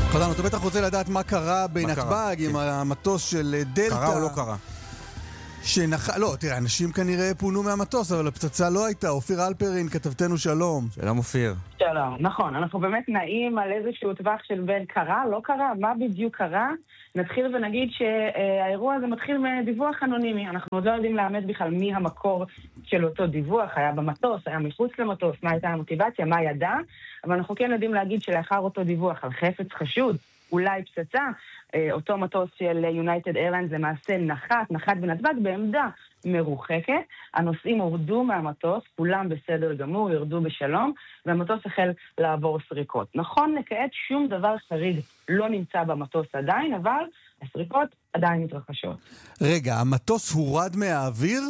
חזרנו, אתה בטח רוצה לדעת מה קרה בנתב"ג עם המטוס של דלטה. קרה או לא קרה? לא, תראה, אנשים כנראה פונו מהמטוס, אבל הפצצה לא הייתה. אופיר אלפרין, כתבתנו שלום. שלום אופיר. שלום, נכון, אנחנו באמת נעים על איזשהו טווח של בין קרה, לא קרה, מה בדיוק קרה. נתחיל ונגיד שהאירוע הזה מתחיל מדיווח אנונימי. אנחנו עוד לא יודעים לאמת בכלל מי המקור של אותו דיווח, היה במטוס, היה מחוץ למטוס, מה הייתה המוטיבציה, מה ידע, אבל אנחנו כן יודעים להגיד שלאחר אותו דיווח על חפץ חשוד, אולי פצצה, אותו מטוס של United Airlines למעשה נחת בנתב"ג בעמדה מרוחקת, הנוסעים הורדו מהמטוס, כולם בסדר גמור, ירדו בשלום, והמטוס החל לעבור סריקות. נכון, כעת שום דבר חריג לא נמצא במטוס עדיין, אבל הסריקות עדיין מתרחשות. רגע, המטוס הורד מהאוויר?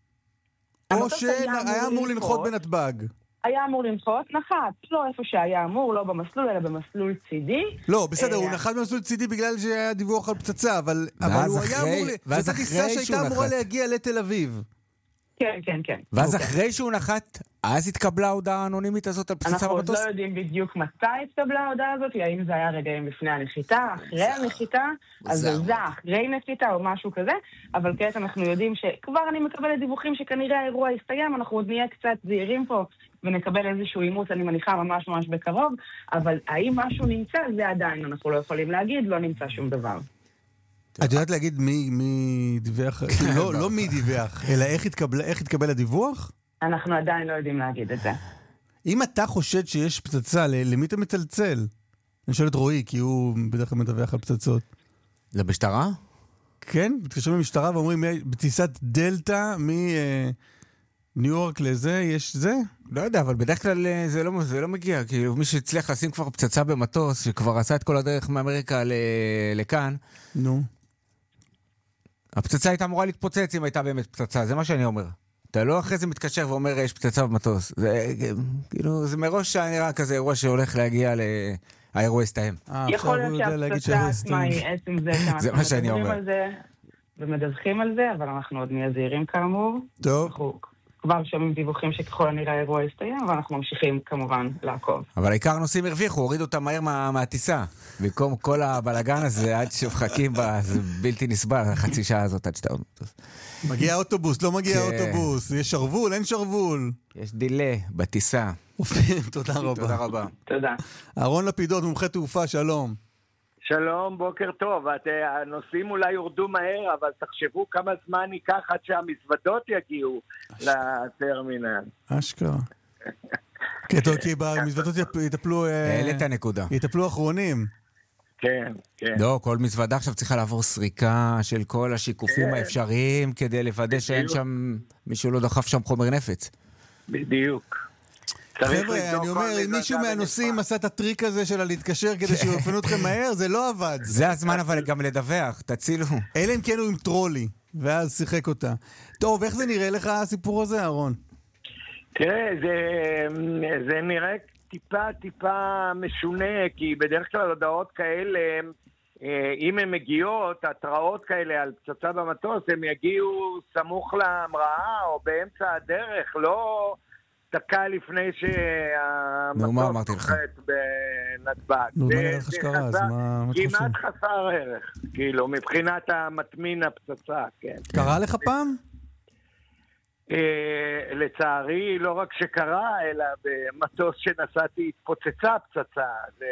או שהיה אמור לנחות בנתב"ג? היה אמור לנחות, נחת, לא איפה שהיה אמור, לא במסלול, אלא במסלול צידי. לא, בסדר, הוא נחת במסלול צידי בגלל שהיה דיווח על פצצה, אבל הוא היה אמור... זאת טיסה שהייתה אמורה להגיע לתל אביב. כן. ואז אחרי שהוא נחת, אז התקבלה ההודעה האנונימית הזאת על פצצה במטוס? אנחנו לא יודעים בדיוק מתי התקבלה ההודעה הזאת, האם זה היה רגעים לפני הנחיתה, אחרי הנחיתה, אז זה אחרי נחיתה או משהו כזה, אבל כעת אנחנו יודעים שכבר אני מקבלת דיווחים שכנראה האירוע יסתיים, אנחנו עוד נהיה קצת זהירים פה, ונקבל איזשהו אימוץ, אני מניחה ממש בקרוב, אבל האם משהו נמצא, זה עדיין אנחנו לא יכולים להגיד, לא נמצא שום דבר. את יודעת להגיד מי דיווח? לא מי דיווח, אלא איך התקבל הדיווח? אנחנו עדיין לא יודעים להגיד את זה. אם אתה חושד שיש פצצה, למי אתה מצלצל? אני שואל את רועי, כי הוא בדרך כלל מדווח על פצצות. למשטרה? כן, מתקשרים למשטרה ואומרים, בטיסת דלטה ניו יורק לזה, יש זה? לא יודע, אבל בדרך כלל זה לא מגיע, כי מי שהצליח לשים כבר פצצה במטוס, שכבר עשה את כל הדרך מאמריקה לכאן, נו. הפצצה הייתה אמורה להתפוצץ אם הייתה באמת פצצה, זה מה שאני אומר. אתה לא אחרי זה מתקשר ואומר, יש פצצה במטוס. זה מראש נראה כזה אירוע שהולך להגיע האירוע יסתיים. יכול להיות שהפצצה עצמה היא עצם זה. זה מה שאני אומר. ומדווחים על זה, אבל אנחנו עוד נהיה זהירים כאמור. טוב. אנחנו כבר שומעים דיווחים שככל הנראה האירוע יסתיים, ואנחנו ממשיכים כמובן לעקוב. אבל העיקר נוסעים הרוויחו, הורידו אותם מהר מהטיסה. במקום כל הבלגן הזה, עד שמחכים בה, זה בלתי נסבל, החצי שעה הזאת עד שאתה... מגיע אוטובוס, לא מגיע אוטובוס. יש שרוול, אין שרוול. יש דילי בטיסה. תודה רבה. תודה רבה. תודה. אהרון לפידות, מומחה תעופה, שלום. שלום, בוקר טוב. הנוסעים אולי יורדו מהר, אבל תחשבו כמה זמן ייקח עד שהמזוודות יגיעו לטרמינל. אשכרה. כי במזוודות יטפלו... העלית הנקודה. יטפלו אחרונים. כן. לא, כל מזוודה עכשיו צריכה לעבור סריקה של כל השיקופים האפשריים, כדי לוודא שאין שם, מישהו לא דחף שם חומר נפץ. בדיוק. חבר'ה, אני אומר, אם מישהו מהנוסעים עשה את הטריק הזה של להתקשר כדי שיופנו אתכם מהר, זה לא עבד. זה הזמן אבל גם לדווח, תצילו. אלא אם כן הוא עם טרולי, ואז שיחק אותה. טוב, איך זה נראה לך הסיפור הזה, אהרון? תראה, זה נראה טיפה משונה, כי בדרך כלל הודעות כאלה, אם הן מגיעות, התראות כאלה על פצצה במטוס, הן יגיעו סמוך להמראה או באמצע הדרך, לא דקה לפני שהמטוס נוחת בנתב"ג. נו, מה נראה לך שקרה? אז מה אתה חושב? כמעט חסר ערך, כאילו, מבחינת המטמין הפצצה, כן. קרה לך פעם? לצערי, לא רק שקרה, אלא במטוס שנסעתי התפוצצה פצצה.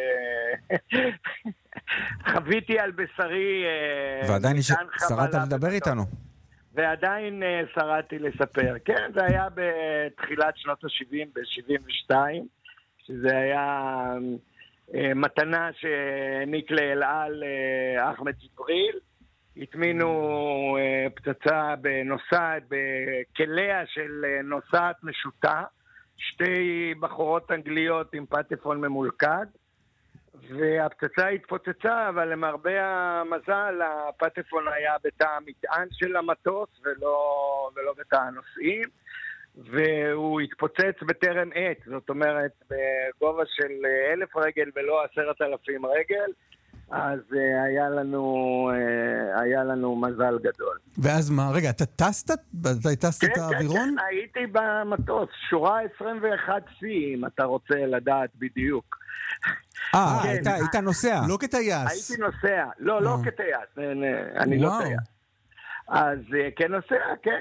חוויתי על בשרי... ועדיין שרדת לדבר איתנו. ועדיין שרדתי לספר. כן, זה היה בתחילת שנות ה-70, ב-72, שזה היה מתנה שהעניק לאל-על אחמד ג'בריל. התמינו פצצה בנוסעת, בכליה של נוסעת משוטה, שתי בחורות אנגליות עם פטפון ממולכד, והפצצה התפוצצה, אבל למרבה המזל, הפטפון היה בתא המטען של המטוס ולא בתא הנוסעים, והוא התפוצץ בטרם עת, זאת אומרת בגובה של 1,000 רגל ולא 10,000 רגל, אז היה לנו מזל גדול. ואז מה? רגע, אתה טסת? אתה טסת את האווירון? כן, הייתי במטוס, שורה 21C, אם אתה רוצה לדעת בדיוק. היית נוסע. לא כטייס. הייתי נוסע, לא כטייס, אני לא טייס. אז כנוסע, כן,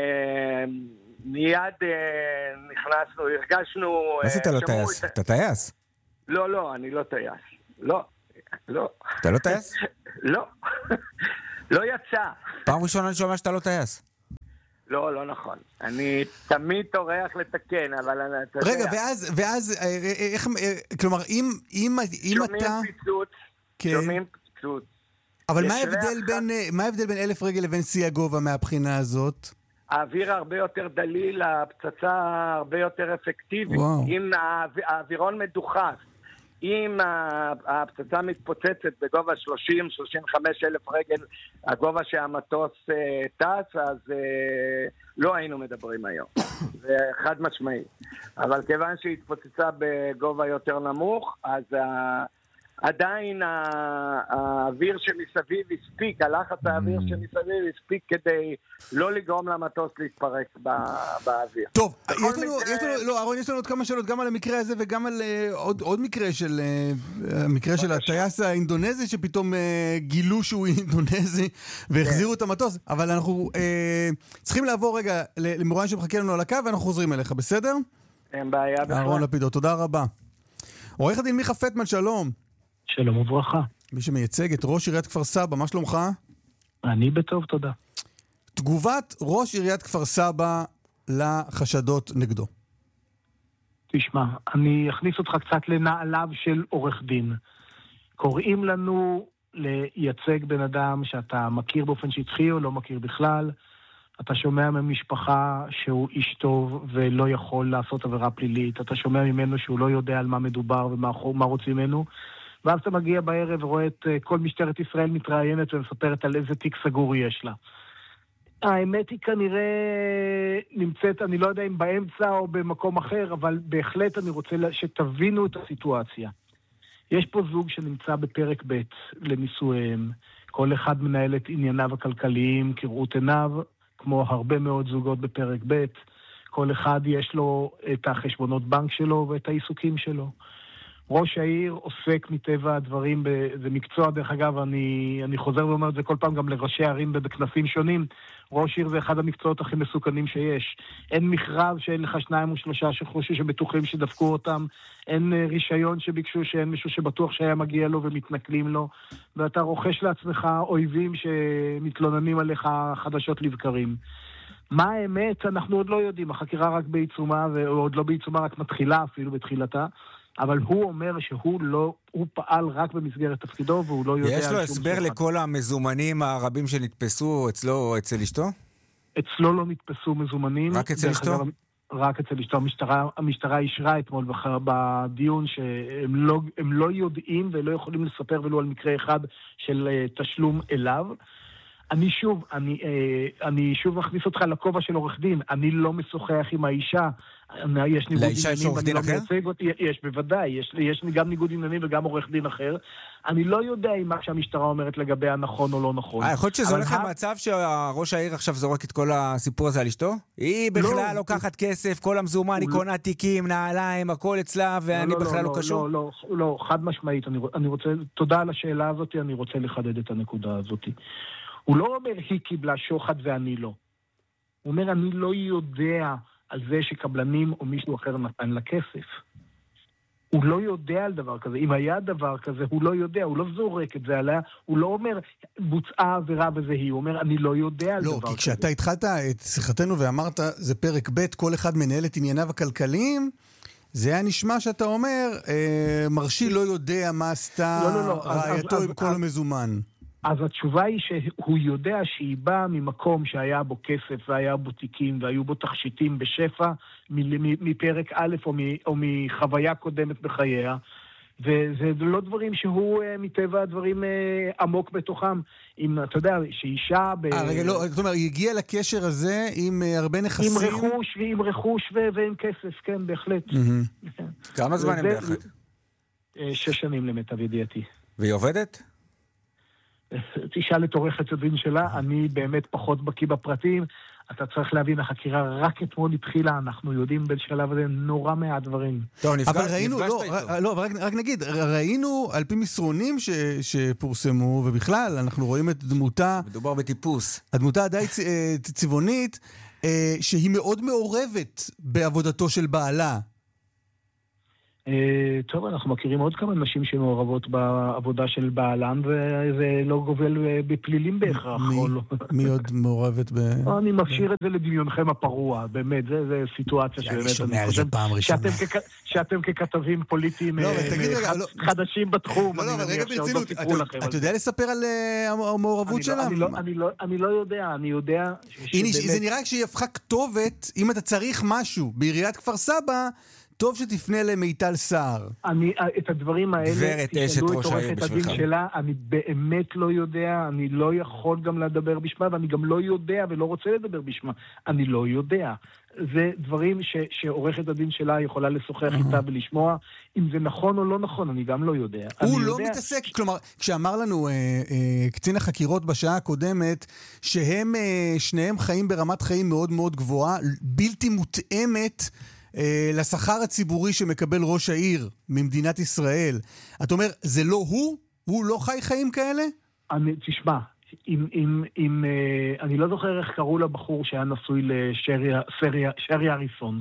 מיד נכנסנו, הרגשנו... מה זה אתה לא טייס? אתה טייס? לא, אני לא טייס. לא. אתה לא טייס? לא. לא יצא. פעם ראשונה אני שומע שאתה לא טייס. לא נכון. אני תמיד טורח לתקן, אבל אתה יודע... רגע, ואז, איך, כלומר, אם אתה... שומעים פיצוץ. אבל מה ההבדל בין 1,000 רגל לבין שיא הגובה מהבחינה הזאת? האוויר הרבה יותר דליל, הפצצה הרבה יותר אפקטיבית. אם האווירון מדוחס, אם הפצצה מתפוצצת בגובה 30-35 אלף רגל, הגובה שהמטוס טס, אז לא היינו מדברים היום. זה חד משמעי. אבל כיוון שהיא התפוצצה בגובה יותר נמוך, אז עדיין האוויר שמסביב הספיק, הלחץ האוויר שמסביב הספיק כדי לא לגרום למטוס להתפרק באוויר. טוב, יש לנו עוד כמה שאלות גם על המקרה הזה וגם על עוד מקרה של הטייס האינדונזי שפתאום גילו שהוא אינדונזי והחזירו את המטוס, אבל אנחנו צריכים לעבור רגע למרואיין שמחכה לנו על הקו ואנחנו חוזרים אליך, בסדר? אין בעיה בכלל. אהרון לפידות, תודה רבה. עורך הדין מיכה פטמן, שלום. שלום וברכה. מי שמייצג את ראש עיריית כפר סבא, מה שלומך? אני בטוב, תודה. תגובת ראש עיריית כפר סבא לחשדות נגדו. תשמע, אני אכניס אותך קצת לנעליו של עורך דין. קוראים לנו לייצג בן אדם שאתה מכיר באופן שטחי או לא מכיר בכלל. אתה שומע ממשפחה שהוא איש טוב ולא יכול לעשות עבירה פלילית. אתה שומע ממנו שהוא לא יודע על מה מדובר ומה רוצים ממנו. ואז אתה מגיע בערב ורואה את כל משטרת ישראל מתראיינת ומספרת על איזה תיק סגור יש לה. האמת היא כנראה נמצאת, אני לא יודע אם באמצע או במקום אחר, אבל בהחלט אני רוצה שתבינו את הסיטואציה. יש פה זוג שנמצא בפרק ב' לנישואיהם. כל אחד מנהל את ענייניו הכלכליים כראות עיניו, כמו הרבה מאוד זוגות בפרק ב'. כל אחד יש לו את החשבונות בנק שלו ואת העיסוקים שלו. ראש העיר עוסק מטבע הדברים, זה מקצוע דרך אגב, אני חוזר ואומר את זה כל פעם גם לראשי ערים בכנסים שונים, ראש עיר זה אחד המקצועות הכי מסוכנים שיש. אין מכרז שאין לך 2 או 3 שחושבים שבטוחים שדפקו אותם, אין רישיון שביקשו שאין מישהו שבטוח שהיה מגיע לו ומתנכלים לו, ואתה רוכש לעצמך אויבים שמתלוננים עליך חדשות לבקרים. מה האמת? אנחנו עוד לא יודעים, החקירה רק בעיצומה, ועוד לא בעיצומה, רק מתחילה אפילו בתחילתה, אבל הוא אומר שהוא לא, הוא פעל רק במסגרת תפקידו, והוא לא יודע... יש לו הסבר לכל המזומנים הרבים שנתפסו אצלו או אצל אשתו? אצלו לא נתפסו מזומנים. רק אצל אשתו? רק אצל אשתו. המשטרה אישרה אתמול בדיון שהם לא יודעים ולא יכולים לספר ולו על מקרה אחד של תשלום אליו. אני שוב מכניס אותך לכובע של עורך דין. אני לא משוחח עם האישה. יש ניגוד עניינים, אני לא מייצג אותי, יש בוודאי, יש גם ניגוד עניינים וגם עורך דין אחר. אני לא יודע אם מה שהמשטרה אומרת לגבי הנכון או לא נכון. יכול להיות שזה הולך למצב שראש העיר עכשיו זורק את כל הסיפור הזה על אשתו? היא בכלל לוקחת כסף, כל המזומן, היא קונה תיקים, נעליים, הכל אצלה, ואני בכלל לא קשור? לא, חד משמעית. תודה על השאלה הזאת, אני רוצה לחדד את הנקודה הזאת. הוא לא אומר היא קיבלה שוחד ואני לא. הוא אומר אני לא יודע על זה שקבלנים או מישהו אחר נתן לה כסף. הוא לא יודע על דבר כזה. אם היה דבר כזה, הוא לא יודע, הוא לא זורק את זה עליה, הוא לא אומר, בוצעה עבירה וזה היא, הוא אומר, אני לא יודע על דבר כזה. לא, כי כשאתה התחלת את שיחתנו ואמרת, זה פרק ב', כל אחד מנהל את ענייניו הכלכליים, זה היה נשמע שאתה אומר, מרשי לא יודע מה עשתה רעייתו עם כל המזומן. אז התשובה היא שהוא יודע שהיא באה ממקום שהיה בו כסף והיה בו תיקים והיו בו תכשיטים בשפע מפרק א' או מחוויה קודמת בחייה, וזה לא דברים שהוא מטבע הדברים עמוק בתוכם. אם אתה יודע שאישה... רגע, לא, זאת אומרת, היא הגיעה לקשר הזה עם הרבה נכסים? עם רכוש ועם כסף, כן, בהחלט. כמה זמן הם ביחד? 6 שנים למיטב ידיעתי. והיא עובדת? תשאל את עורכת הדין שלה, אני באמת פחות בקיא בפרטים, אתה צריך להבין, החקירה רק אתמול התחילה, אנחנו יודעים בשלב הזה נורא מעט דברים. טוב, אבל ראינו, רק נגיד, ראינו על פי מסרונים שפורסמו, ובכלל, אנחנו רואים את דמותה... מדובר בטיפוס. הדמותה הדי צבעונית, שהיא מאוד מעורבת בעבודתו של בעלה. טוב, אנחנו מכירים עוד כמה נשים שמעורבות בעבודה של בעלן, וזה לא גובל בפלילים בהכרח. מי עוד מעורבת ב... אני משאיר את זה לדמיונכם הפרוע, באמת, זה סיטואציה שבאמת... אני שומע על זה פעם ראשונה. שאתם ככתבים פוליטיים חדשים בתחום, אני מניח שעוד לא סיפרו לכם. אתה יודע לספר על המעורבות שלה? אני לא יודע, אני יודע... זה נראה שהיא הפכה כתובת, אם אתה צריך משהו בעיריית כפר סבא, טוב שתפנה למיטל סער. את הדברים האלה, תשאלו את עורכת הדין שלה, אני באמת לא יודע, אני לא יכול גם לדבר בשמה, ואני גם לא יודע ולא רוצה לדבר בשמה. אני לא יודע. זה דברים שעורכת הדין שלה יכולה לשוחח איתה ולשמוע, אם זה נכון או לא נכון, אני גם לא יודע. הוא לא מתעסק, כלומר, כשאמר לנו קצין החקירות בשעה הקודמת, שהם שניהם חיים ברמת חיים מאוד מאוד גבוהה, בלתי מותאמת, לשכר הציבורי שמקבל ראש העיר ממדינת ישראל. אתה אומר, זה לא הוא? הוא לא חי חיים כאלה? תשמע, אני לא זוכר איך קראו לבחור שהיה נשוי לשרי אריסון.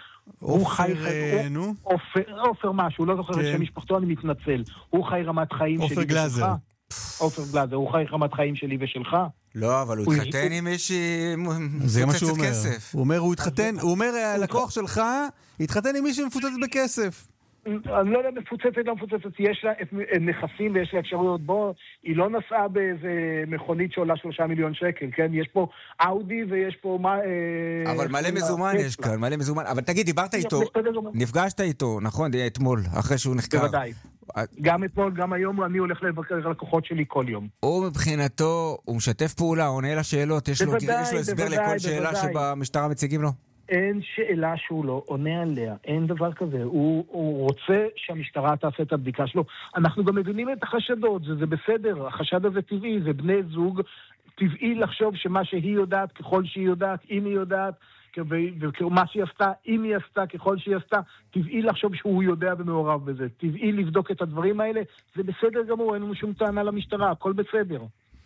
עופר משהו, לא זוכר את שם משפחתו, אני מתנצל. הוא חי רמת חיים שלי ושלך. עופר גלאזר, הוא חי רמת חיים שלי ושלך. לא, אבל הוא התחתן עם מישהי מפוצצת כסף. הוא אומר, הוא אומר, הלקוח שלך התחתן עם מישהי מפוצצת בכסף. אני לא יודע, מפוצצת, לא מפוצצת, יש לה נכסים ויש לה אפשרויות בו, היא לא נסעה באיזה מכונית שעולה 3 מיליון שקל, כן? יש פה אאודי ויש פה... אבל מלא מזומן יש כאן, מלא מזומן. אבל תגיד, דיברת איתו, נפגשת איתו, נכון? אתמול, אחרי שהוא נחקר. בוודאי. גם אתמול, גם היום, אני הולך לבקר לקוחות שלי כל יום. הוא מבחינתו, הוא משתף פעולה, עונה לשאלות, יש לו הסבר לכל שאלה שבמשטרה מציגים לו? אין שאלה שהוא לא עונה עליה, אין דבר כזה. הוא רוצה שהמשטרה תעשה את הבדיקה שלו. אנחנו גם מבינים את החשדות, זה בסדר, החשד הזה טבעי, זה בני זוג, טבעי לחשוב שמה שהיא יודעת, ככל שהיא יודעת, אם היא יודעת, ומה שהיא עשתה, אם היא עשתה, ככל שהיא עשתה, טבעי לחשוב שהוא יודע ומעורב בזה. טבעי לבדוק את הדברים האלה, זה בסדר גמור, אין לנו שום טענה למשטרה, הכל בסדר.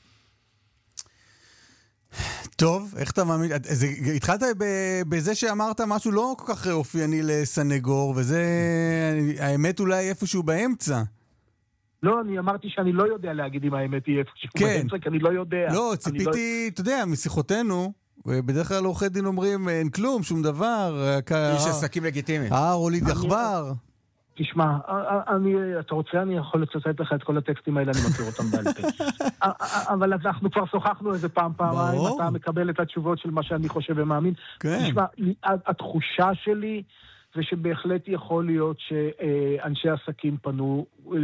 טוב, איך אתה מאמין? התחלת בזה שאמרת משהו לא כל כך אופייני לסנגור, וזה האמת אולי איפשהו באמצע. לא, אני אמרתי שאני לא יודע להגיד אם האמת היא איפשהו באמצע, כי אני לא יודע. לא, ציפיתי, אתה יודע, משיחותינו, ובדרך כלל עורכי דין אומרים, אין כלום, שום דבר. איש עסקים לגיטימי. הוליד יחבר. תשמע, אתה רוצה, אני יכול לצטט לך את כל הטקסטים האלה, אני מכיר אותם בעל פה. אבל אנחנו כבר שוחחנו איזה פעמיים, אתה מקבל את התשובות של מה שאני חושב ומאמין. תשמע, התחושה שלי זה שבהחלט יכול להיות שאנשי עסקים פנו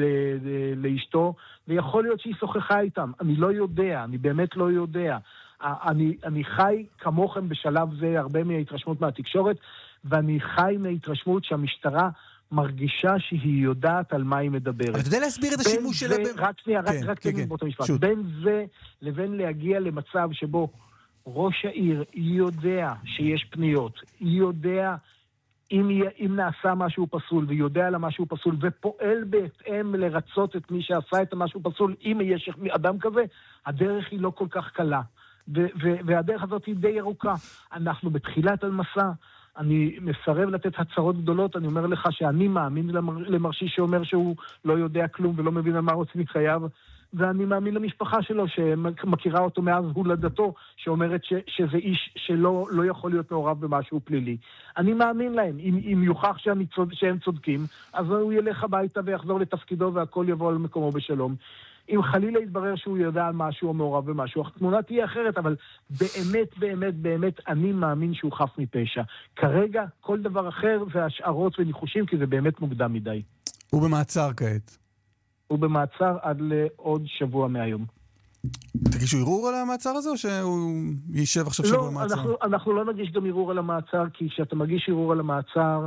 לאשתו, ויכול להיות שהיא שוחחה איתם. אני לא יודע, אני באמת לא יודע. אני חי כמוכם בשלב זה הרבה מההתרשמות מהתקשורת, ואני חי מההתרשמות שהמשטרה מרגישה שהיא יודעת על מה היא מדברת. אבל אתה יודע להסביר את השימוש שלה... רק שנייה, רק תגיד באותו משפט. בין זה לבין להגיע למצב שבו ראש העיר יודע שיש פניות, היא יודע אם נעשה משהו פסול, ויודע על משהו פסול, ופועל בהתאם לרצות את מי שעשה את המשהו פסול, אם יש אדם כזה, הדרך היא לא כל כך קלה. והדרך הזאת היא די ירוקה. אנחנו בתחילת המסע, אני מסרב לתת הצהרות גדולות, אני אומר לך שאני מאמין למרשי שאומר שהוא לא יודע כלום ולא מבין על מה רוצים מחייו, ואני מאמין למשפחה שלו שמכירה אותו מאז הולדתו, שאומרת שזה איש שלא יכול להיות מעורב במשהו פלילי. אני מאמין להם, אם יוכח שהם צודקים, אז הוא ילך הביתה ויחזור לתפקידו והכל יבוא על מקומו בשלום. אם חלילה יתברר שהוא יודע על משהו או מעורב במשהו, התמונה תהיה אחרת, אבל באמת, באמת, באמת, אני מאמין שהוא חף מפשע. כרגע, כל דבר אחר זה השערות וניחושים, כי זה באמת מוקדם מדי. הוא במעצר כעת. הוא במעצר עד לעוד שבוע מהיום. תגישו ערעור על המעצר הזה, או שהוא יישב עכשיו שבוע במעצר? לא, אנחנו לא נגיש גם ערעור על המעצר, כי כשאתה מגיש ערעור על המעצר,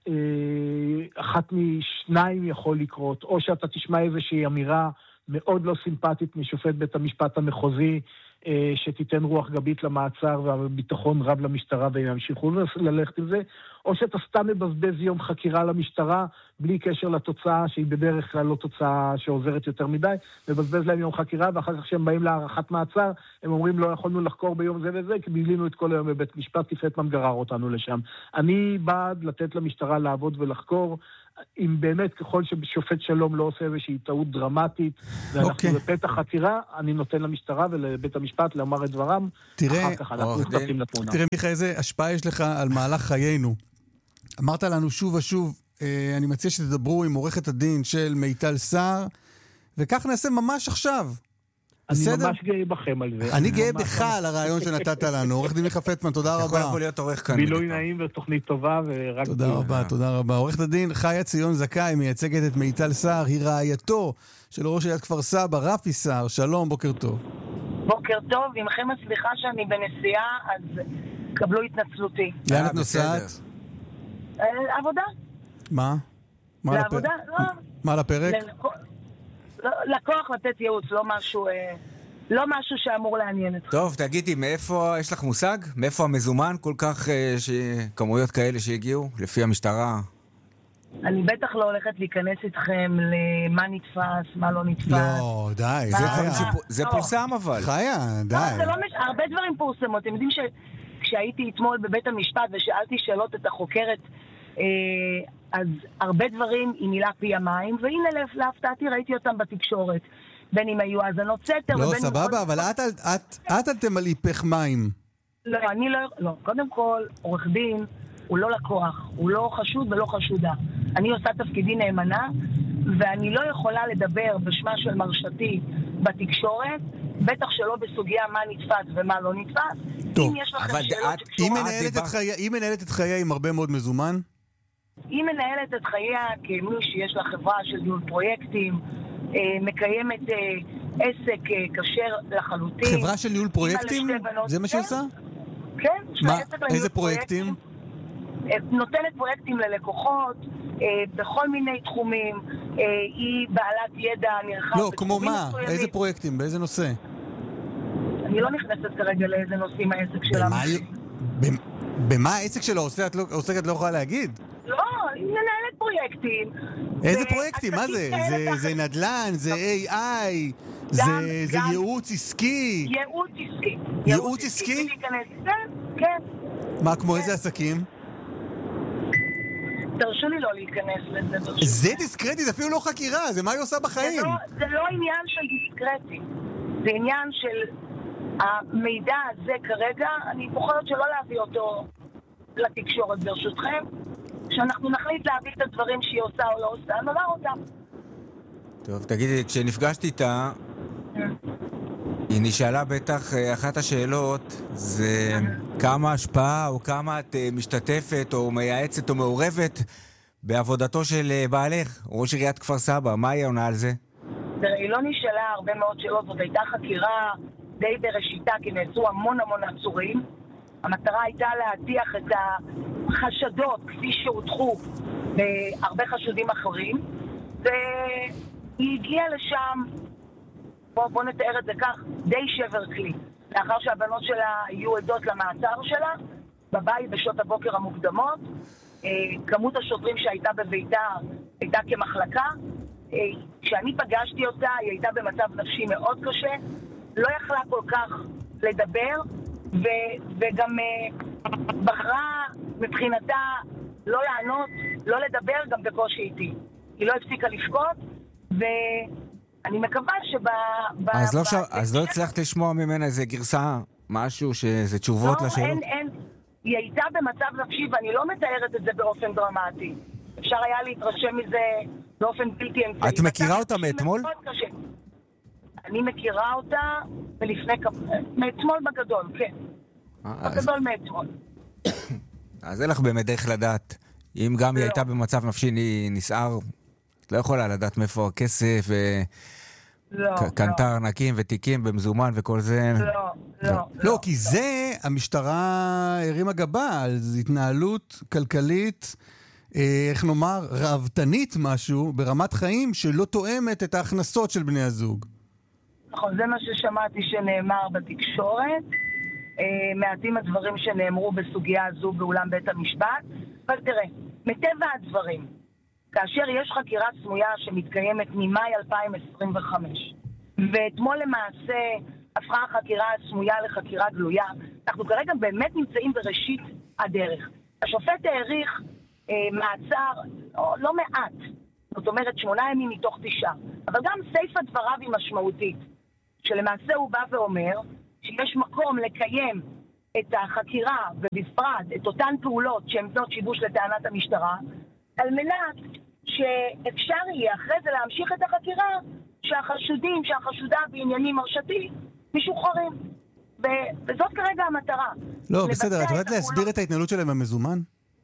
אחת משניים יכול לקרות, או שאתה תשמע איזושהי אמירה מאוד לא סימפטית משופט בית המשפט המחוזי, שתיתן רוח גבית למעצר והביטחון רב למשטרה והם ימשיכו ללכת עם זה, או שאתה סתם מבזבז יום חקירה למשטרה בלי קשר לתוצאה שהיא בדרך כלל לא תוצאה שעוזרת יותר מדי, מבזבז להם יום חקירה ואחר כך שהם באים להארכת מעצר הם אומרים לא יכולנו לחקור ביום זה וזה כי בילינו את כל היום בבית משפט כי פטמן גרר אותנו לשם. אני בעד לתת למשטרה לעבוד ולחקור אם באמת ככל ששופט שלום לא עושה איזושהי טעות דרמטית ואנחנו בפתח חקירה, אני נותן למשטרה ולבית המשפט לומר את דברם, אחר כך אנחנו נכנסים לתמונה. תראה מיכה, איזה השפעה יש לך על מהלך חיינו. אמרת לנו שוב ושוב, אני מציע שתדברו עם עורכת הדין של מיטל סער, וכך נעשה ממש עכשיו. אני ממש גאה בכם על זה. אני גאה בך על הרעיון שנתת לנו. עורך דין מיכה פטמן, תודה רבה. יכול להיות עורך כאן. בילוי נעים ותוכנית טובה ורק... תודה רבה, תודה רבה. עורכת הדין חיה ציון זכאי מייצגת את מיטל סער, היא רעייתו של ראש עיריית כפר סבא, רפי סער. שלום, בוקר טוב. בוקר טוב, עמכם הסליחה שאני בנסיעה, אז קבלו התנצלותי. לאן את נוסעת? עבודה. מה? לעבודה? מה לפרק? לקוח לתת ייעוץ, לא משהו שאמור לעניין אתך. טוב, תגידי, מאיפה, יש לך מושג? מאיפה המזומן כל כך, כמויות כאלה שהגיעו, לפי המשטרה? אני בטח לא הולכת להיכנס איתכם למה נתפס, מה לא נתפס. לא, די. זה פורסם אבל. חיה, די. הרבה דברים פורסמו. אתם יודעים שכשהייתי אתמול בבית המשפט ושאלתי שאלות את החוקרת, אז הרבה דברים היא מילה פי המים, והנה להפתעתי ראיתי אותם בתקשורת. בין אם היו האזנות סתר. לא, סבבה, אבל את אל תמלאי פח מים. לא, אני לא. קודם כל, עורך דין הוא לא לקוח, הוא לא חשוד ולא חשודה. אני עושה תפקידי נאמנה, ואני לא יכולה לדבר בשמה של מרשתי בתקשורת, בטח שלא בסוגיה מה נתפס ומה לא נתפס. טוב, אם יש לכם שאלות שקשורות... היא מנהלת את חייה עם הרבה מאוד מזומן? היא מנהלת את חייה כמי שיש לה חברה של ניהול פרויקטים, מקיימת עסק כשר לחלוטין. חברה של ניהול פרויקטים? זה מה שהיא עושה? כן. איזה פרויקטים? נותנת פרויקטים ללקוחות בכל מיני תחומים. היא בעלת ידע נרחב. לא, כמו מה? איזה פרויקטים? באיזה נושא? אני לא נכנסת כרגע לאיזה נושאים העסק שלה. במה העסק שלו עוסקת לא יכולה להגיד? לא, היא מנהלת פרויקטים. איזה פרויקטים? מה זה? זה נדל"ן? זה AI? זה ייעוץ עסקי? ייעוץ עסקי? כן. מה, כמו איזה עסקים? תרשו לי לא להיכנס לזה. זה דיסקרטי, זה אפילו לא חקירה, זה מה היא עושה בחיים. זה לא עניין של דיסקרטי. זה עניין של המידע הזה כרגע, אני בוחרת שלא להביא אותו לתקשורת ברשותכם. כשאנחנו נחליט להביא את הדברים שהיא עושה או לא עושה, נאמר אותם. טוב, תגידי, כשנפגשתי איתה, היא נשאלה בטח, אחת השאלות זה כמה השפעה או כמה את משתתפת או מייעצת או מעורבת בעבודתו של בעלך, ראש עיריית כפר סבא. מה היא עונה על זה? היא לא נשאלה הרבה מאוד שאלות, זאת הייתה חקירה די בראשיתה, כי נעשו המון עצורים. המטרה הייתה להדיח את החשדות כפי שהוטחו בהרבה חשודים אחרים, והיא הגיעה לשם, בוא נתאר את זה כך, די שבר כלי. לאחר שהבנות שלה היו עדות למעצר שלה, בבית בשעות הבוקר המוקדמות, כמות השוטרים שהייתה בביתה הייתה כמחלקה. כשאני פגשתי אותה, היא הייתה במצב נפשי מאוד קשה, לא יכלה כל כך לדבר, וגם בחרה מבחינתה לא לענות, לא לדבר, גם בקושי איתי. היא לא הפסיקה לבכות, ואני מקווה אז לא הצלחת לשמוע ממנה איזה גרסה, משהו, שזה תשובות לשאלות? אין. היא הייתה במצב נפשי, ואני לא מתארת את זה באופן דרמטי. אפשר היה להתרשם מזה באופן בלתי אמצעי. את מכירה אותה מאתמול? אני מכירה אותה מאתמול בגדול, כן. בגדול מאתמול. אז אין לך באמת דרך לדעת. אם גם היא הייתה במצב נפשי נסער, את לא יכולה לדעת מאיפה הכסף וקנטר ענקים ותיקים במזומן וכל זה. לא, כי זה המשטרה הרימה גבה על התנהלות כלכלית, איך נאמר, רעבתנית משהו, ברמת חיים שלא תואמת את ההכנסות של בני הזוג. נכון, זה מה ששמעתי שנאמר בתקשורת. מעטים הדברים שנאמרו בסוגיה הזו באולם בית המשפט. אבל תראה, מטבע הדברים, כאשר יש חקירה סמויה שמתקיימת ממאי 2025, ואתמול למעשה הפכה החקירה הסמויה לחקירה גלויה, אנחנו כרגע באמת נמצאים בראשית הדרך. השופט העריך מעצר לא מעט, זאת אומרת 8 ימים מתוך 9, אבל גם סייפת דבריו היא משמעותית, שלמעשה הוא בא ואומר שיש מקום לקיים את החקירה ובפרט את אותן פעולות שהן בנות שיבוש לטענת המשטרה, על מנת שאפשר יהיה אחרי זה להמשיך את החקירה שהחשודה בעניינים מרשתי משוחררים. וזאת כרגע המטרה. לא, בסדר, את יודעת להסביר את ההתנהלות שלהם במזומן?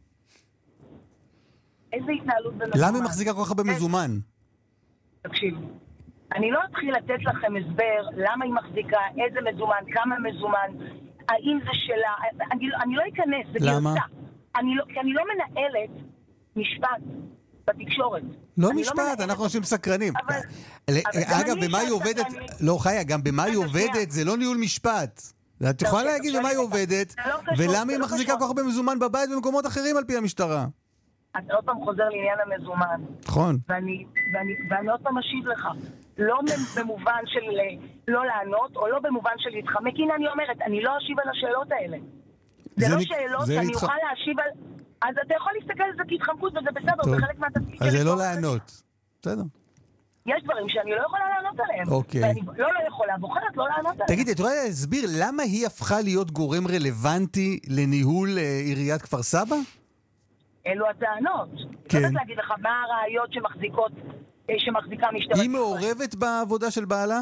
איזה התנהלות במזומן? למה היא מחזיקה כל כך הרבה מזומן? תקשיב, אני לא אתחיל לתת לכם הסבר למה היא מחזיקה, איזה מזומן, כמה מזומן, האם זה שלה, אני לא אכנס, זה גרסה. כי אני לא מנהלת משפט בתקשורת. לא משפט, אנחנו אנשים סקרנים. אגב, במה היא עובדת, לא חיה, גם במה היא עובדת, זה לא ניהול משפט. את יכולה להגיד במה היא עובדת, ולמה היא מחזיקה כל כך הרבה מזומן בבית במקומות אחרים על פי המשטרה. אתה עוד פעם חוזר לעניין המזומן. נכון. ואני עוד פעם משיב לך. לא במובן של לא לענות, או לא במובן של להתחמק. הנה אני אומרת, אני לא אשיב על השאלות האלה. זה לא שאלות שאני אוכל להשיב על... אז אתה יכול להסתכל על זה כהתחמקות, וזה בסדר, זה חלק מהתפקיד. אז זה לא לענות. בסדר. יש דברים שאני לא יכולה לענות עליהם. אוקיי. ואני לא יכולה, בוחרת לא לענות עליהם. תגידי, את יכולה להסביר למה היא הפכה להיות גורם רלוונטי לניהול עיריית כפר סבא? אלו הטענות. כן. אני רוצה להגיד לך מה הראיות שמחזיקה משטרת ישראל. היא מעורבת בעבודה של בעלה?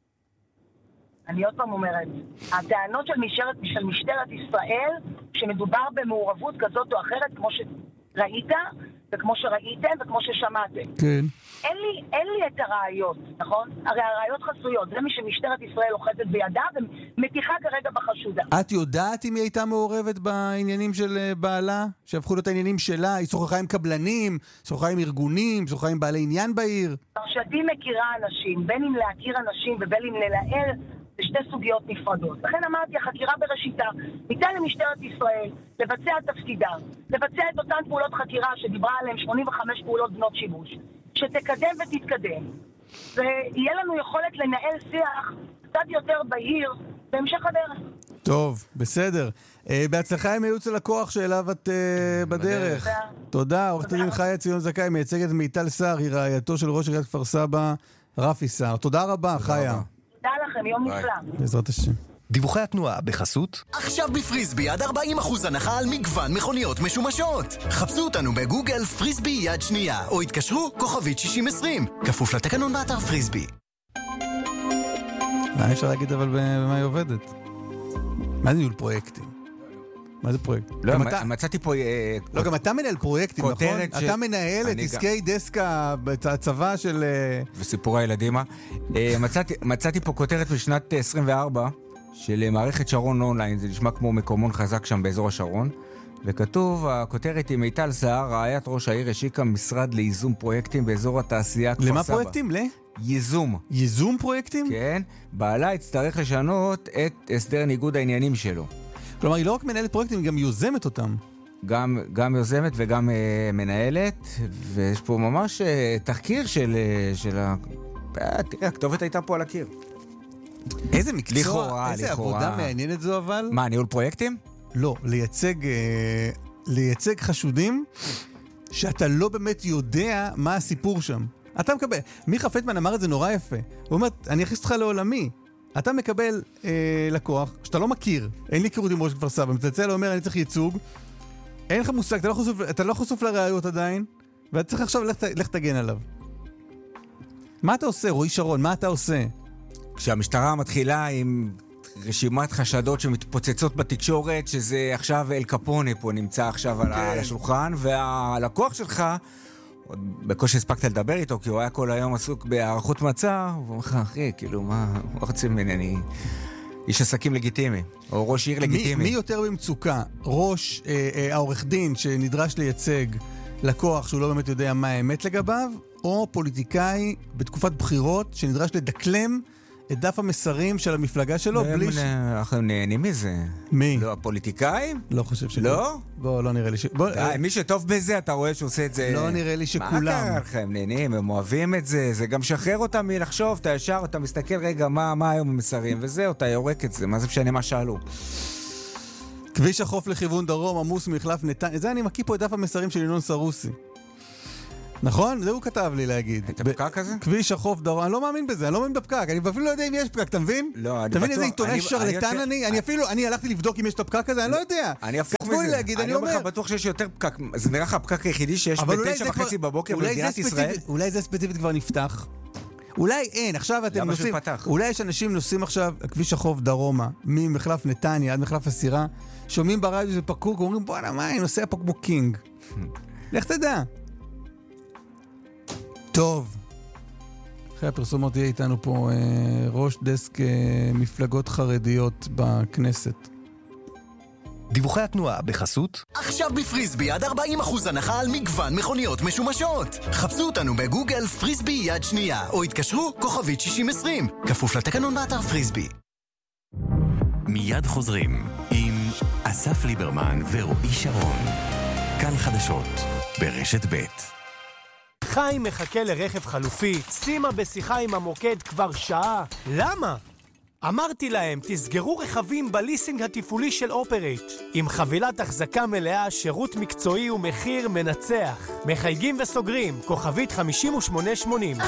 אני עוד פעם אומרת, הטענות של משטרת ישראל, שמדובר במעורבות כזאת או אחרת, כמו שראית, וכמו שראיתם, וכמו ששמעתם. כן. אין לי את הראיות, נכון? הרי הראיות חסויות, זה מי שמשטרת ישראל לוחצת בידה, ומתיחה כרגע בחשודה. את יודעת אם היא הייתה מעורבת בעניינים של בעלה? שהפכו לו את העניינים שלה? היא שוחחה עם קבלנים, שוחחה עם ארגונים, שוחחה עם בעלי עניין בעיר? פרשתי מכירה אנשים, בין אם להכיר אנשים ובין אם לנהל, זה שתי סוגיות נפרדות. לכן אמרתי, החקירה בראשיתה, ניתן למשטרת ישראל לבצע תפקידה, לבצע את אותן פעולות חקירה שדיברה עליהן 85 פעולות בנות שיבוש, שתקדם ותתקדם, ויהיה לנו יכולת לנהל שיח קצת יותר בהיר בהמשך הדרך. טוב, בסדר. בהצלחה עם הייעוץ הלקוח שאליו את בדרך. תודה. עורכת הדין חיה ציון זכאי, מייצגת מיטל סער, היא רעייתו של ראש עיריית כפר סבא, רפי סער. תודה רבה, חיה. תודה לכם, יום נפלא. בעזרת השם. דיווחי התנועה בחסות. עכשיו בפריסבי עד 40% הנחה על מגוון מכוניות משומשות. חפשו אותנו בגוגל פריסבי יד שנייה, או התקשרו כוכבית 6020. כפוף לתקנון באתר פריסבי. מה אפשר להגיד אבל במה היא עובדת? מה זה ניהול פרויקטים? מה זה פרויקט? לא, מצאתי פה... לא, גם אתה מנהל פרויקטים, נכון? אתה מנהל את עסקי דסקה בצבא של... וסיפורי הילדים. מצאתי פה כותרת בשנת 24 של מערכת שרון אונליין, זה נשמע כמו מקומון חזק שם באזור השרון, וכתוב, הכותרת היא מיטל סער, רעיית ראש העיר, השיקה משרד לייזום פרויקטים באזור התעשייה כפר סבא. למה פרויקטים? ייזום. ייזום פרויקטים? כן. בעלה יצטרך לשנות את הסדר ניגוד העניינים שלו. כלומר, היא לא רק מנהלת פרויקטים, היא גם יוזמת אותם. גם יוזמת וגם מנהלת, ויש פה ממש תחקיר של תראה, הכתובת הייתה פה על הקיר. איזה מקצוע, לכאורה, איזה עבודה מעניינת זו אבל. מה, ניהול פרויקטים? לא, לייצג חשודים שאתה לא באמת יודע מה הסיפור שם. אתה מקבל, מיכה פטמן אמר את זה נורא יפה. הוא אומר, אני אכניס אותך לעולמי. אתה מקבל לקוח שאתה לא מכיר, אין לי היכרות עם ראש כפר סבא, מצלצל אומר, אני צריך ייצוג, אין לך מושג, אתה לא חשוף לראיות עדיין, ואתה צריך עכשיו לך תגן עליו. מה אתה עושה, רועי שרון? מה אתה עושה? כשהמשטרה מתחילה עם רשימת חשדות שמתפוצצות בתקשורת, שזה עכשיו אל קפונה פה נמצא עכשיו על השולחן, והלקוח שלך, בקושי הספקת לדבר איתו, כי הוא היה כל היום עסוק בהערכות מצע, הוא אומר לך, אחי, כאילו, מה רוצים ממני? אני איש עסקים לגיטימי, או ראש עיר לגיטימי. מי יותר במצוקה? ראש, העורך דין שנדרש לייצג לקוח שהוא לא באמת יודע מה האמת לגביו, או פוליטיקאי בתקופת בחירות שנדרש לדקלם את דף המסרים של המפלגה שלו בלי אנחנו נהנים מזה. מי? לא, הפוליטיקאים? לא חושב שכולם. לא? בוא, לא נראה לי מי שטוב בזה, אתה רואה שהוא עושה את זה... לא נראה לי שכולם. מה קרה לכם? נהנים, הם אוהבים את זה. זה גם שחרר אותם מלחשוב, אתה ישר, אתה מסתכל רגע מה היום המסרים, וזהו, אתה יורק את זה. מה זה משנה מה שאלו? כביש החוף לכיוון דרום, עמוס מחלף נתניה. זה אני מקיא פה את דף המסרים של ינון סרוסי. נכון? זה הוא כתב לי להגיד. את הפקק הזה? כביש החוף דרום, אני לא מאמין בזה, אני לא מאמין בפקק, אני אפילו לא יודע אם יש פקק, אתה מבין? לא, אני בטוח. אתה מבין איזה עיתונאי שרלטן אני הלכתי לבדוק אם יש את הפקק הזה, אני לא יודע. אני הפוך מזה. להגיד, אני אומר לך בטוח שיש יותר פקק, זה נראה לך הפקק היחידי שיש ב-9:30 בבוקר במדינת ישראל? אולי זה ספציפית כבר נפתח. אולי אין, עכשיו אתם נוסעים, אולי יש אנשים נוסעים עכשיו כביש החוף דרומה, ממחלף נתניה עד מחלף הסירה, שומעים ברדיו זה פקוק, אומרים בואנה מה, אני נוסע פה כמו קינג. לך תדע. טוב. אחרי הפרסומות יהיה איתנו פה ראש דסק מפלגות חרדיות בכנסת. דיווחי התנועה בחסות. עכשיו בפריסבי עד 40% הנחה על מגוון מכוניות משומשות. חפשו אותנו בגוגל פריסבי יד שנייה, או התקשרו כוכבית 6020. כפוף לתקנון באתר פריסבי. מיד חוזרים עם אסף ליברמן ורועי שרון. כאן חדשות ברשת ב'. חיים מחכה לרכב חלופי, שימה בשיחה עם המוקד כבר שעה. למה? אמרתי להם, תסגרו רכבים בליסינג התפעולי של אופרייט. עם חבילת החזקה מלאה, שירות מקצועי ומחיר מנצח. מחייגים וסוגרים, כוכבית 5880.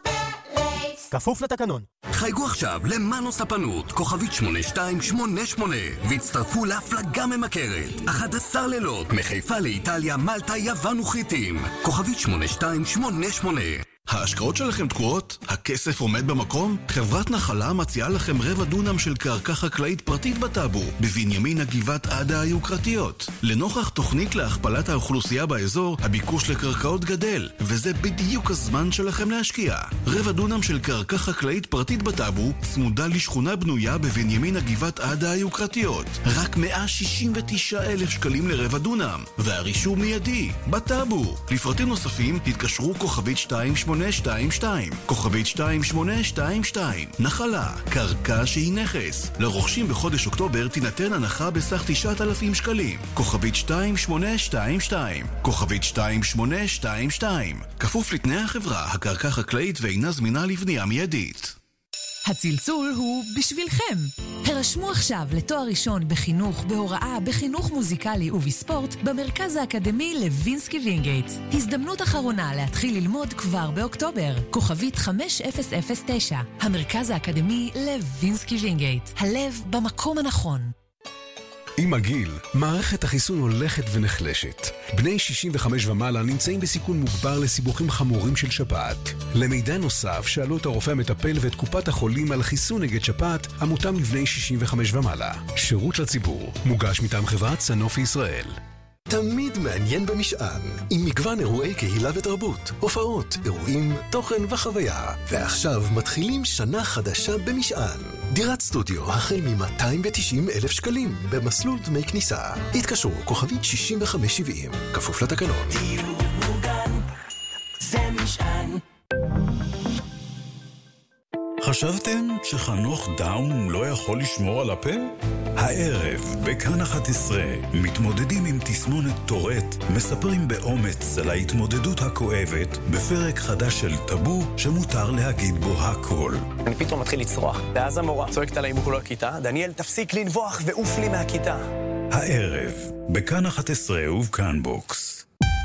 כפוף לתקנון. חייגו עכשיו למנו ספנות, כוכבית 8288, והצטרפו להפלגה ממכרת. 11 לילות, מחיפה לאיטליה, מלטה, יוון וחיטים. כוכבית 8288. ההשקעות שלכם תקועות? הכסף עומד במקום? חברת נחלה מציעה לכם רבע דונם של קרקע חקלאית פרטית בטאבו, בבנימין הגבעת עדה היוקרתיות. לנוכח תוכנית להכפלת האוכלוסייה באזור, הביקוש לקרקעות גדל, וזה בדיוק הזמן שלכם להשקיע. רבע דונם של קרקע חקלאית פרטית בטאבו, צמודה לשכונה בנויה בבנימין הגבעת עדה היוקרתיות. רק 169,000 שקלים לרבע דונם, והרישום מיידי, בטאבו. לפרטים נוספים, התקשרו כוכבית 2822, כוכבית 2822. נחלה, קרקע שהיא נכס. לרוכשים בחודש אוקטובר תינתן הנחה בסך 9,000 שקלים. כוכבית 2822, כוכבית 2822. כפוף לתנאי החברה, הקרקע חקלאית ואינה זמינה לבנייה מיידית. הצלצול הוא בשבילכם. הרשמו עכשיו לתואר ראשון בחינוך, בהוראה, בחינוך מוזיקלי ובספורט במרכז האקדמי לוינסקי וינגייט. הזדמנות אחרונה להתחיל ללמוד כבר באוקטובר. כוכבית 5009. המרכז האקדמי לוינסקי וינגייט. הלב במקום הנכון. עם הגיל, מערכת החיסון הולכת ונחלשת. בני 65 ומעלה נמצאים בסיכון מוגבר לסיבוכים חמורים של שפעת. למידע נוסף, שאלו את הרופא המטפל ואת קופת החולים על חיסון נגד שפעת, המותאם לבני 65 ומעלה. שירות לציבור, מוגש מטעם חברת סנופי ישראל. תמיד מעניין במשען, עם מגוון אירועי קהילה ותרבות, הופעות, אירועים, תוכן וחוויה. ועכשיו מתחילים שנה חדשה במשען. דירת סטודיו החל מ-290,000 שקלים במסלול דמי כניסה. התקשרו כוכבית 6570, כפוף לתקנון. דיור מוגן, זה משען. חשבתם שחנוך דאום לא יכול לשמור על הפה? הערב, בכאן 11, מתמודדים עם תסמונת טורט, מספרים באומץ על ההתמודדות הכואבת בפרק חדש של טאבו שמותר להגיד בו הכל. אני פתאום מתחיל לצרוח, ואז המורה צועקת עליי מול הכיתה, דניאל, תפסיק לנבוח ועוף לי מהכיתה. הערב, בכאן 11 ובכאן בוקס.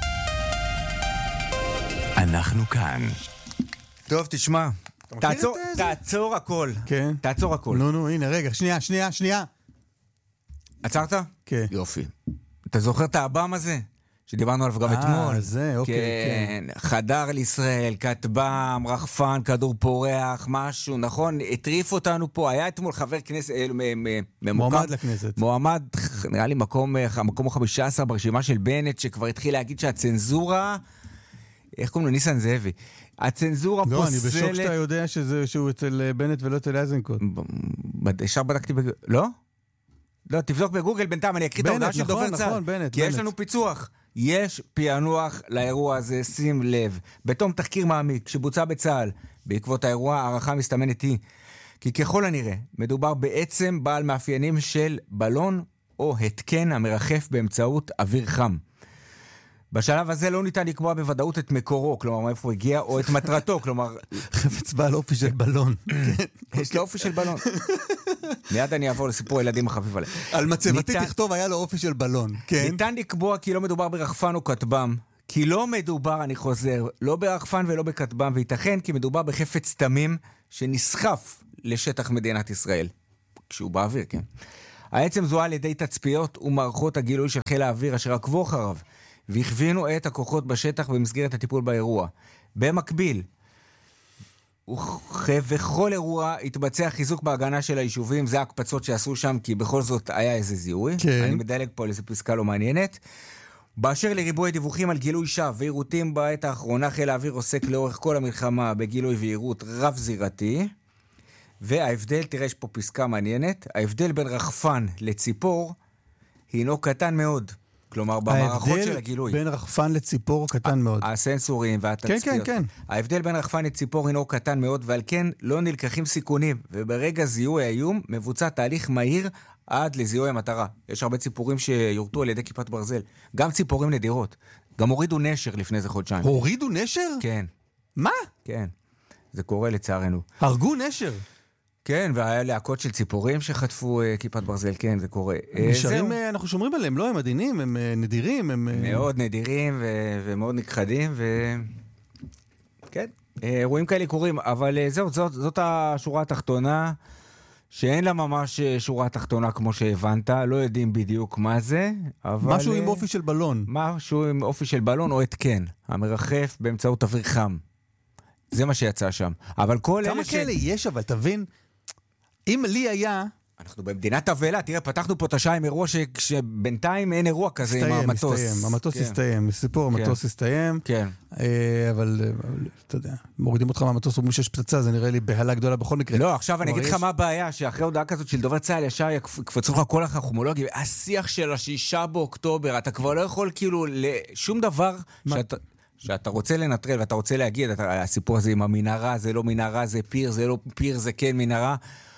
אנחנו כאן. טוב, תשמע. תעצור הכל. כן. תעצור הכל. נו, הנה, רגע, שנייה. עצרת? כן. יופי. אתה זוכר את האב"ם הזה? שדיברנו עליו גם אתמול. זה, אוקיי. כן. חדר לישראל, כטב"ם, רחפן, כדור פורח, משהו, נכון? הטריף אותנו פה. היה אתמול חבר כנסת, מועמד לכנסת. מועמד, נראה לי מקום 15 ברשימה של בנט, שכבר התחיל להגיד שהצנזורה, איך קוראים לו? ניסן זאבי. הצנזורה פוסלת... לא, אני בשוק שאתה יודע שהוא אצל בנט ולא אצל איזנקוט. ישר בדקתי לא? לא, תבדוק בגוגל בינתיים, אני אקריא את ההודעה של דובר צה"ל. נכון, בנט. כי יש לנו פיצוח. יש פענוח לאירוע הזה, שים לב. בתום תחקיר מעמיק שבוצע בצה"ל, בעקבות האירוע, הערכה מסתמנת היא כי ככל הנראה, מדובר בעצם בעל מאפיינים של בלון או התקן המרחף באמצעות אוויר חם. בשלב הזה לא ניתן לקבוע בוודאות את מקורו, כלומר מאיפה הוא הגיע, או את מטרתו, כלומר... חפץ בעל אופי של בלון. יש לו אופי של בלון. מיד אני אעבור לסיפור הילדים החביב עליהם. על מצבתי תכתוב היה לו אופי של בלון, כן. ניתן לקבוע כי לא מדובר ברחפן או כטב"ם, כי לא מדובר, אני חוזר, לא ברחפן ולא בכטב"ם, וייתכן כי מדובר בחפץ תמים שנסחף לשטח מדינת ישראל. כשהוא באוויר, כן. העצם זוהה על ידי תצפיות ומערכות הגילוי של חיל האוויר אשר עקבו אחריו, והכווינו את הכוחות בשטח במסגרת הטיפול באירוע. במקביל, ובכל אירוע התבצע חיזוק בהגנה של היישובים, זה הקפצות שעשו שם, כי בכל זאת היה איזה זיהוי. כן. אני מדלג פה על איזו פסקה לא מעניינת. באשר לריבוי דיווחים על גילוי שווא ועירותים בעת האחרונה, חיל האוויר עוסק לאורך כל המלחמה בגילוי ועירות רב זירתי. וההבדל, תראה יש פה פסקה מעניינת, ההבדל בין רחפן לציפור הינו קטן מאוד. כלומר, במערכות של הגילוי. ההבדל בין רחפן לציפור קטן מאוד. הסנסורים והתצפיות. כן, כן, כן. ההבדל בין רחפן לציפור הינו קטן מאוד, ועל כן לא נלקחים סיכונים, וברגע זיהוי האיום מבוצע תהליך מהיר עד לזיהוי המטרה. יש הרבה ציפורים שיורטו על ידי כיפת ברזל. גם ציפורים נדירות. גם הורידו נשר לפני זה חודשיים. הורידו נשר? כן. מה? כן. זה קורה לצערנו. הרגו נשר? כן, והיה להקות של ציפורים שחטפו כיפת ברזל, כן, זה קורה. נשארים, אנחנו שומרים עליהם, לא, הם עדינים, הם נדירים, הם... מאוד נדירים ומאוד נכחדים, כן, אירועים כאלה קורים, אבל זהו, זאת השורה התחתונה, שאין לה ממש שורה תחתונה כמו שהבנת, לא יודעים בדיוק מה זה, אבל... משהו עם אופי של בלון. משהו עם אופי של בלון או התקן, המרחף באמצעות אוויר חם. זה מה שיצא שם. אבל כל כמה כאלה יש, אבל תבין, אם לי היה... אנחנו במדינת תבלה, תראה, פתחנו פה את השעה עם אירוע שבינתיים אין אירוע כזה עם המטוס. המטוס הסתיים, סיפור, המטוס הסתיים. כן. אבל, אתה יודע, מורידים אותך מהמטוס, אומרים שיש פצצה, זה נראה לי בהלה גדולה בכל מקרה. לא, עכשיו אני אגיד לך מה הבעיה, שאחרי הודעה כזאת של דובר צה"ל ישר יקפצו לך כל החכמולוגים, השיח של 6 באוקטובר, אתה כבר לא יכול כאילו לשום דבר שאתה רוצה לנטרל ואתה רוצה להגיד, הסיפור הזה עם המנהרה, זה לא מנהרה, זה פיר, זה לא פיר, זה כן מנהרה.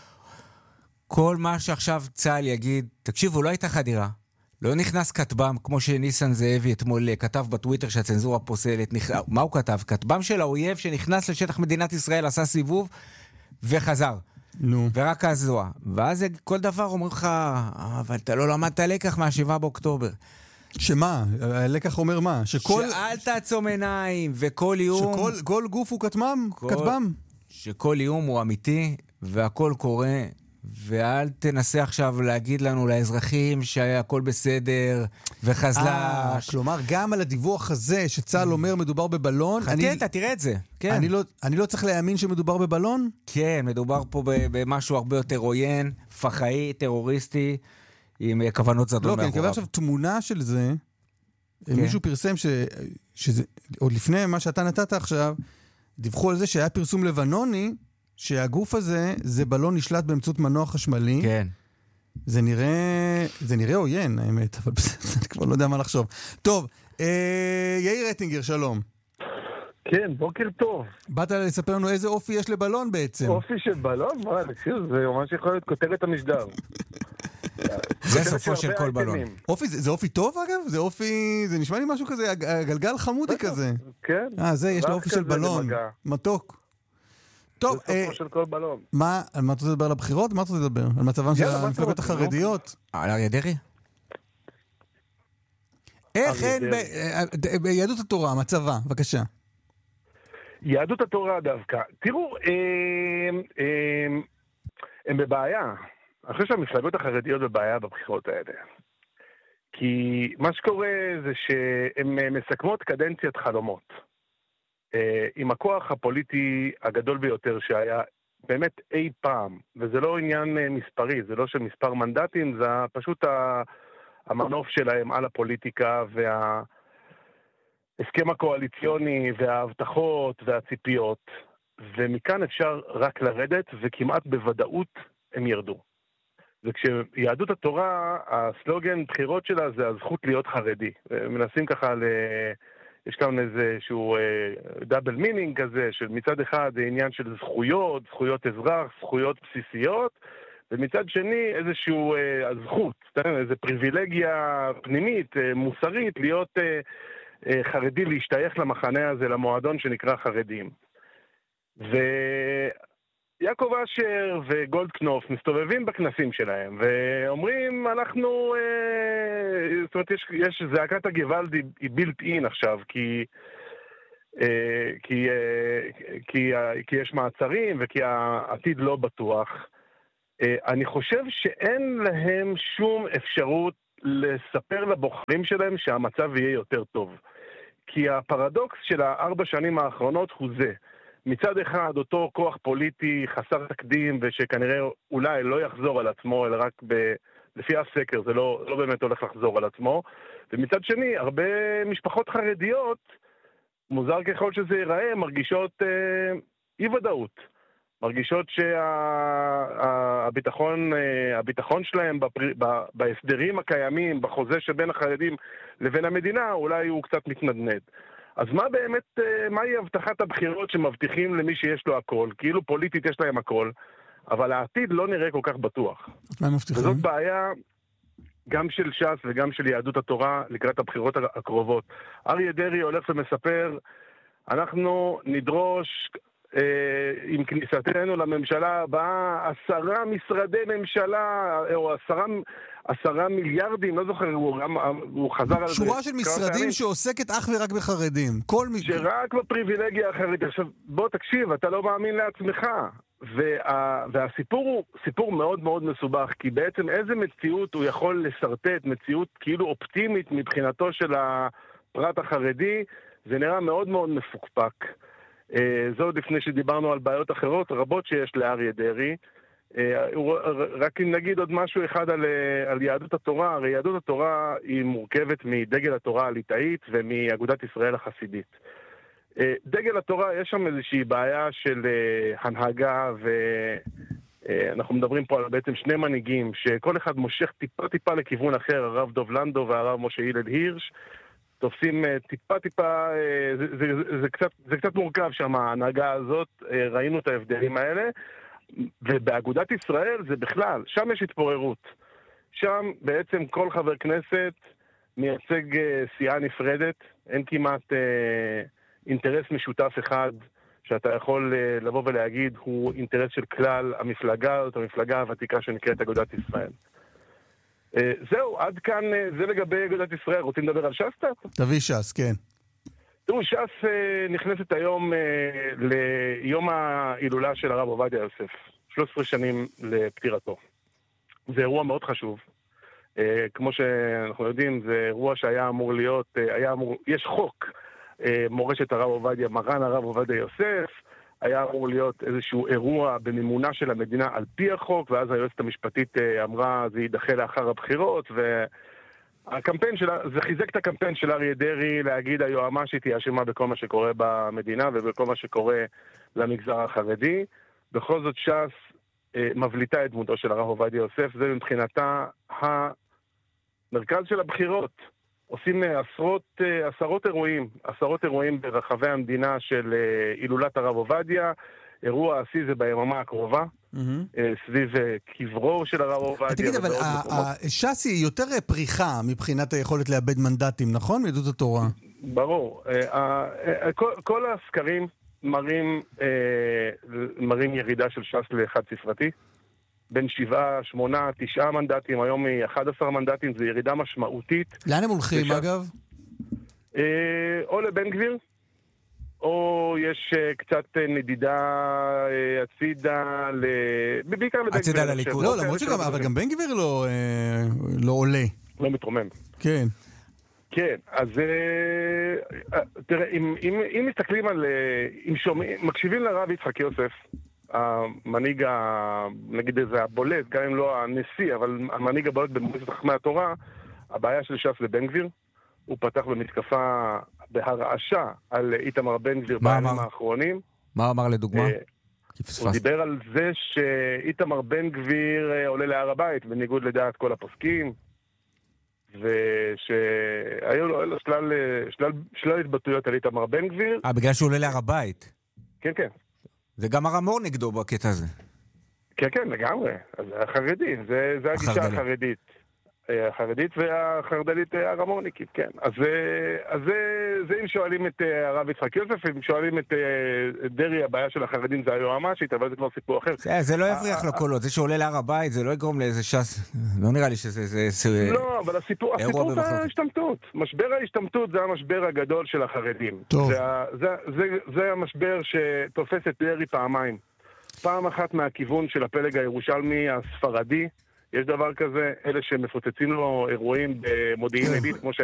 כל מה שעכשיו צה"ל יגיד, תקשיבו, לא הייתה חדירה, לא נכנס כטב"ם, כמו שניסן זאבי אתמול כתב בטוויטר שהצנזורה פוסלת, מה הוא כתב? כטב"ם של האויב שנכנס לשטח מדינת ישראל, עשה סיבוב וחזר. נו. ורק אז זוהה. ואז כל דבר אומרים לך, אבל אתה לא למדת לקח מה7 באוקטובר. שמה? הלקח אומר מה? שאל תעצום עיניים, וכל איום... שכל גוף הוא כטב"ם? שכל איום הוא אמיתי, והכל קורה... ואל תנסה עכשיו להגיד לנו לאזרחים שהכל בסדר וחזלש. כלומר, גם על הדיווח הזה שצה"ל אומר מדובר בבלון... חכה, תראה את זה. כן. אני לא צריך להאמין שמדובר בבלון? כן, מדובר פה במשהו הרבה יותר עוין, פח"עי, טרוריסטי, עם כוונות זדון מאחוריו. לא, כי אני קבל עכשיו תמונה של זה, מישהו פרסם שזה, עוד לפני מה שאתה נתת עכשיו, דיווחו על זה שהיה פרסום לבנוני, שהגוף הזה, זה בלון נשלט באמצעות מנוע חשמלי. כן. זה נראה עוין, האמת, אבל אני כבר לא יודע מה לחשוב. טוב, יאיר רטינגר, שלום. כן, בוקר טוב. באת לספר לנו איזה אופי יש לבלון בעצם. אופי של בלון? מה, זה ממש יכול להיות כותרת המשדר. זה סופו של כל בלון. זה אופי טוב אגב? זה נשמע לי משהו כזה, גלגל חמודי כזה. כן. זה, יש לו אופי של בלון. מתוק. טוב, זה סופו של כל בלון. על מה אתה תדבר לבחירות? מה אתה תדבר? על מצבם של המפלגות החרדיות? על אריה דרעי? איך אין ביהדות התורה, מצבה, בבקשה. יהדות התורה דווקא. תראו, הם בבעיה. אני חושב שהמפלגות החרדיות בבעיה בבחירות האלה. כי מה שקורה זה שהן מסכמות קדנציית חלומות. עם הכוח הפוליטי הגדול ביותר שהיה באמת אי פעם, וזה לא עניין מספרי, זה לא של מספר מנדטים, זה פשוט המנוף שלהם על הפוליטיקה וההסכם הקואליציוני וההבטחות והציפיות, ומכאן אפשר רק לרדת, וכמעט בוודאות הם ירדו. וכשיהדות התורה, הסלוגן בחירות שלה זה הזכות להיות חרדי. מנסים ככה יש כאן איזשהו דאבל מינינג כזה, שמצד אחד זה עניין של זכויות אזרח, זכויות בסיסיות, ומצד שני איזשהו הזכות, איזו פריבילגיה פנימית, מוסרית, להיות חרדי, להשתייך למחנה הזה, למועדון שנקרא חרדים. ויעקב אשר וגולדקנופ מסתובבים בכנסים שלהם, ואומרים, אנחנו, זאת אומרת, יש זעקת הגוואלד היא בילט אין עכשיו, כי יש מעצרים וכי העתיד לא בטוח. אני חושב שאין להם שום אפשרות לספר לבוחרים שלהם שהמצב יהיה יותר טוב. כי הפרדוקס של 4 שנים האחרונות הוא זה. מצד אחד, אותו כוח פוליטי חסר תקדים, ושכנראה אולי לא יחזור על עצמו, אלא רק לפי הסקר, זה לא באמת הולך לחזור על עצמו. ומצד שני, הרבה משפחות חרדיות, מוזר ככל שזה ייראה, מרגישות אי-ודאות. מרגישות שהביטחון שלהם בהסדרים הקיימים, בחוזה שבין החרדים לבין המדינה, אולי הוא קצת מתנדנד. אז מהי הבטחת הבחירות שמבטיחים למי שיש לו הכל? כאילו פוליטית יש להם הכל, אבל העתיד לא נראה כל כך בטוח. מה מבטיחים? וזאת בעיה גם של ש"ס וגם של יהדות התורה לקראת הבחירות הקרובות. אריה דרעי הולך ומספר, אנחנו נדרוש עם כניסתנו לממשלה הבאה 10 משרדי ממשלה, או 10 מיליארדים, לא זוכר, הוא חזר על זה. שורה של משרדים שעוסקת אך ורק בחרדים. שרק בפריבילגיה החרדית. עכשיו, בוא תקשיב, אתה לא מאמין לעצמך. והסיפור הוא סיפור מאוד מאוד מסובך, כי בעצם איזה מציאות הוא יכול לסרטט, מציאות כאילו אופטימית מבחינתו של הפרט החרדי, זה נראה מאוד מאוד מפוקפק. זה עוד לפני שדיברנו על בעיות אחרות רבות שיש לאריה דרעי. רק אם נגיד עוד משהו אחד על יהדות התורה, הרי יהדות התורה היא מורכבת מדגל התורה הליטאית ומאגודת ישראל החסידית. דגל התורה, יש שם איזושהי בעיה של הנהגה, ואנחנו מדברים פה על בעצם 2 מנהיגים, שכל אחד מושך טיפה לכיוון אחר, הרב דוב לנדו והרב משה הלל הירש, תופסים טיפה, זה קצת מורכב שם, ההנהגה הזאת, ראינו את ההבדלים האלה, ובאגודת ישראל זה בכלל, שם יש התפוררות. שם בעצם כל חבר כנסת מייצג סיעה נפרדת, אין כמעט אינטרס משותף אחד שאתה יכול לבוא ולהגיד הוא אינטרס של כלל המפלגה, זאת המפלגה הוותיקה שנקראת אגודת ישראל. זהו, עד כאן זה לגבי אגודת ישראל. רוצים לדבר על ש"ס? תביא ש"ס, כן. תראו, ש"ס נכנסת היום ליום ההילולה של הרב עובדיה יוסף, 13 שנים לפטירתו. זה אירוע מאוד חשוב. כמו שאנחנו יודעים, זה אירוע שהיה אמור להיות, יש חוק מורשת הרב עובדיה, מרן הרב עובדיה יוסף, היה אמור להיות איזשהו אירוע במימונה של המדינה על פי החוק, ואז היועצת המשפטית אמרה, זה יידחה לאחר הבחירות, והקמפיין שלה, זה חיזק את הקמפיין של אריה דרעי להגיד היועמ"שית היא אשמה בכל מה שקורה במדינה ובכל מה שקורה למגזר החרדי. בכל זאת ש"ס מבליטה את דמותו של הרב עובדיה יוסף, זה מבחינתה המרכז של הבחירות. עושים עשרות אירועים ברחבי המדינה של הילולת הרב עובדיה. אירוע השיא זה ביממה הקרובה, סביב קברו של הרב עובדיה. תגיד, אבל ש"ס היא יותר פריחה מבחינת היכולת לאבד מנדטים, נכון? מיהדות התורה. ברור. כל הסקרים מראים ירידה של ש"ס לחד ספרתי. בין 7, 8, 9 מנדטים, היום היא 11 מנדטים, זו ירידה משמעותית. לאן הם הולכים, אגב? או לבן גביר, או יש קצת נדידה הצידה, בעיקר לבן גביר. הצידה לליכוד. לא, למרות שגם, אבל גם בן גביר לא עולה. לא מתרומם. כן. כן, אז תראה, אם מסתכלים על, מקשיבים לרב יצחק יוסף, המנהיג, נגיד איזה הבולט, גם אם לא הנשיא, אבל המנהיג הבולט במועצת חכמי התורה, הבעיה של ש"ס לבן גביר, הוא פתח במתקפה בהרעשה על איתמר בן גביר בימים האחרונים. מה אמר לדוגמה? הוא דיבר על זה שאיתמר בן גביר עולה להר הבית, בניגוד לדעת כל הפוסקים, ושהיו לו שלל התבטאויות על איתמר בן גביר. בגלל שהוא עולה להר הבית. כן, כן. זה גם הרמור נגדו בקטע הזה. כן, כן, לגמרי. אז החרדי, זה הגישה החרדית. החרדית והחרדלית הרמוניקית, כן. אז זה אם שואלים את הרב יצחק יוסף, אם שואלים את דרי, הבעיה של החרדים זה היועמ"שית, אבל זה כבר סיפור אחר. זה לא יפריח לו קולות, זה שעולה להר הבית, זה לא יגרום לאיזה ש"ס, לא נראה לי שזה... לא, אבל הסיפור זה ההשתמטות. משבר ההשתמטות זה המשבר הגדול של החרדים. טוב. זה המשבר שתופס את דרי פעמיים. פעם אחת מהכיוון של הפלג הירושלמי הספרדי, יש דבר כזה, אלה שמפוצצים לו אירועים במודיעין עילית, כמו